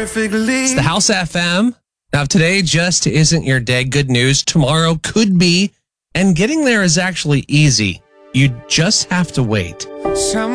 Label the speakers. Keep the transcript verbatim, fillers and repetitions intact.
Speaker 1: perfectly.
Speaker 2: It's the House F M. Now, if today just isn't your day, good news. Tomorrow could be, and getting there is actually easy. You just have to wait.
Speaker 1: Some